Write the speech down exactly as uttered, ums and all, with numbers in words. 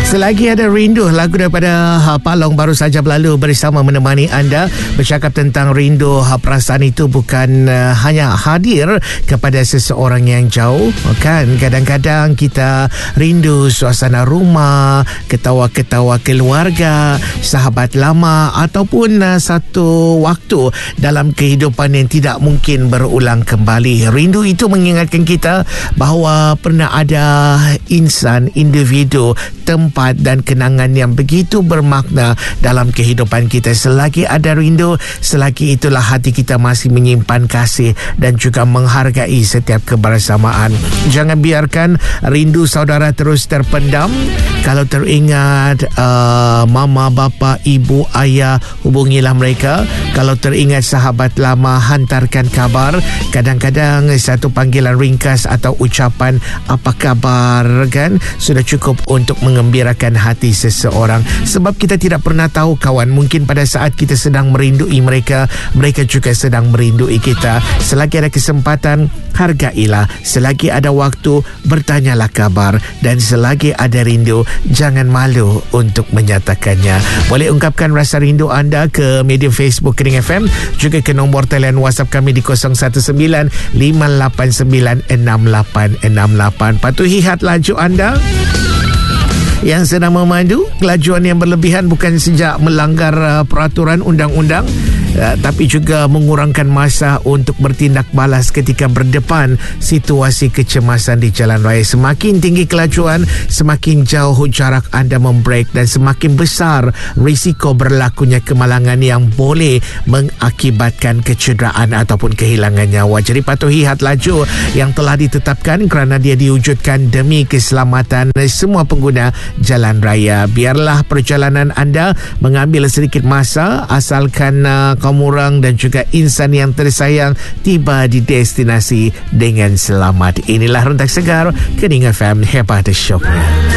Selagi ada rindu, lagu daripada ha, Palong baru saja berlalu bersama menemani anda bercakap tentang rindu. Ha, perasaan itu bukan uh, hanya hadir kepada seseorang yang jauh, kan? Kadang-kadang kita rindu suasana rumah, ketawa-ketawa keluarga, sahabat lama ataupun uh, satu waktu dalam kehidupan yang tidak mungkin berulang kembali. Rindu itu mengingatkan kita bahawa pernah ada insan, individu, tempat dan kenangan yang begitu bermakna dalam kehidupan kita. Selagi ada rindu, selagi itulah hati kita masih menyimpan kasih dan juga menghargai setiap kebersamaan. Jangan biarkan rindu saudara terus terpendam. Kalau teringat uh, mama, bapa, ibu, ayah, hubungilah mereka. Kalau teringat sahabat lama, hantarkan kabar. Kadang-kadang satu panggilan ringkas atau ucapan apa kabar, kan, sudah cukup untuk mengembirakan hati seseorang. Sebab kita tidak pernah tahu, kawan, mungkin pada saat kita sedang merindui mereka, mereka juga sedang merindui kita. Selagi ada kesempatan, hargailah. Selagi ada waktu, bertanyalah kabar. Dan selagi ada rindu, jangan malu untuk menyatakannya. Boleh ungkapkan rasa rindu anda ke media Facebook Kering F M, juga ke nombor talian WhatsApp kami di kosong satu sembilan lima lapan sembilan enam lapan enam lapan. Patuhi hat laju anda yang sedang memandu. Kelajuan yang berlebihan bukan sejak melanggar uh, peraturan undang-undang, uh, tapi juga mengurangkan masa untuk bertindak balas ketika berdepan situasi kecemasan di jalan raya. Semakin tinggi kelajuan, semakin jauh jarak anda membrek dan semakin besar risiko berlakunya kemalangan yang boleh mengakibatkan kecederaan ataupun kehilangan nyawa. Jadi patuhi had laju yang telah ditetapkan kerana dia diwujudkan demi keselamatan semua pengguna jalan raya. Biarlah perjalanan anda mengambil sedikit masa, asalkan uh, kaum orang dan juga insan yang tersayang tiba di destinasi dengan selamat. Inilah Rentak Segar Kering F M, hebat syoknya.